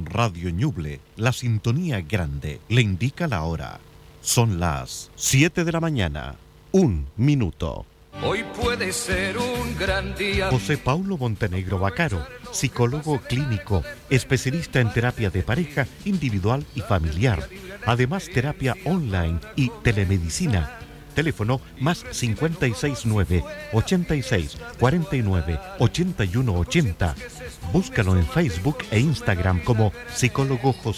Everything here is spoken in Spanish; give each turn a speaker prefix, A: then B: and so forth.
A: Radio Ñuble, la sintonía grande, le indica la hora. Son las 7 de la mañana, 1 minuto.
B: Hoy puede ser un gran día.
A: José Paulo Montenegro Bacaro, psicólogo clínico, especialista en terapia de pareja, individual y familiar. Además, terapia online y telemedicina. Teléfono más 569 86 49 81 80. Búscalo en Facebook e Instagram como psicólogo José